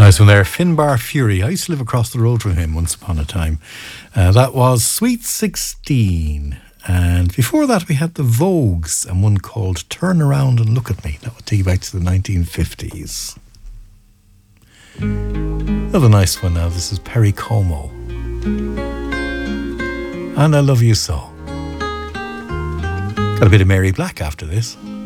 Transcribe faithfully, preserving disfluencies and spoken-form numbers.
Nice one there. Finbar Fury. I used to live across the road from him once upon a time. Uh, that was Sweet sixteen. And before that, we had the Vogues and one called Turn Around and Look at Me. That would take you back to the nineteen fifties. Another nice one now. This is Perry Como. And I Love You So. Got a bit of Mary Black after this.